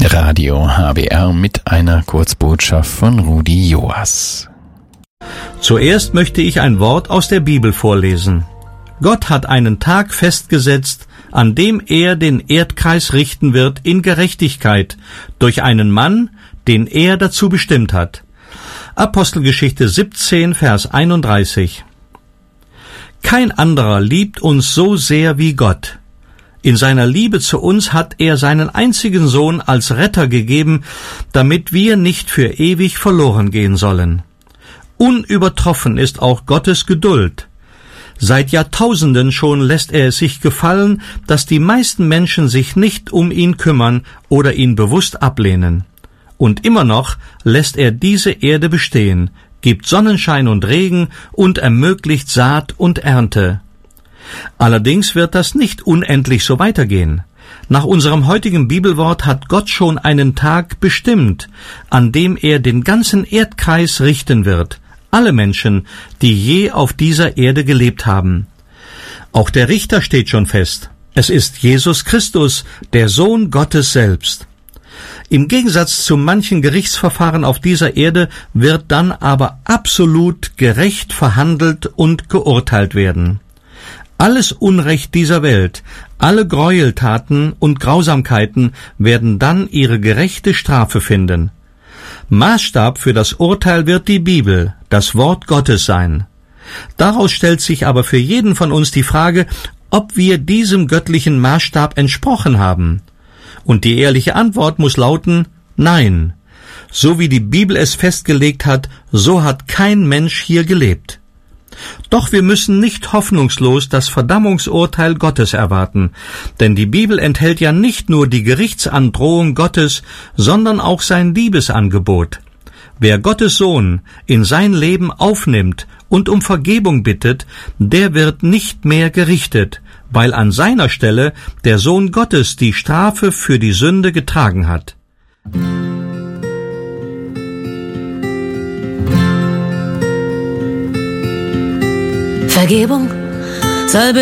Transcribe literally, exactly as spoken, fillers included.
Radio H B R mit einer Kurzbotschaft von Rudi Joas. Zuerst möchte ich ein Wort aus der Bibel vorlesen. Gott hat einen Tag festgesetzt, an dem er den Erdkreis richten wird in Gerechtigkeit durch einen Mann, den er dazu bestimmt hat. Apostelgeschichte siebzehn, Vers einunddreißig. Kein anderer liebt uns so sehr wie Gott. In seiner Liebe zu uns hat er seinen einzigen Sohn als Retter gegeben, damit wir nicht für ewig verloren gehen sollen. Unübertroffen ist auch Gottes Geduld. Seit Jahrtausenden schon lässt er es sich gefallen, dass die meisten Menschen sich nicht um ihn kümmern oder ihn bewusst ablehnen. Und immer noch lässt er diese Erde bestehen, gibt Sonnenschein und Regen und ermöglicht Saat und Ernte. Allerdings wird das nicht unendlich so weitergehen. Nach unserem heutigen Bibelwort hat Gott schon einen Tag bestimmt, an dem er den ganzen Erdkreis richten wird, alle Menschen, die je auf dieser Erde gelebt haben. Auch der Richter steht schon fest. Es ist Jesus Christus, der Sohn Gottes selbst. Im Gegensatz zu manchen Gerichtsverfahren auf dieser Erde wird dann aber absolut gerecht verhandelt und geurteilt werden. Alles Unrecht dieser Welt, alle Gräueltaten und Grausamkeiten werden dann ihre gerechte Strafe finden. Maßstab für das Urteil wird die Bibel, das Wort Gottes sein. Daraus stellt sich aber für jeden von uns die Frage, ob wir diesem göttlichen Maßstab entsprochen haben. Und die ehrliche Antwort muss lauten, nein. So wie die Bibel es festgelegt hat, so hat kein Mensch hier gelebt. Doch wir müssen nicht hoffnungslos das Verdammungsurteil Gottes erwarten, denn die Bibel enthält ja nicht nur die Gerichtsandrohung Gottes, sondern auch sein Liebesangebot. Wer Gottes Sohn in sein Leben aufnimmt und um Vergebung bittet, der wird nicht mehr gerichtet, weil an seiner Stelle der Sohn Gottes die Strafe für die Sünde getragen hat. Vergebung soll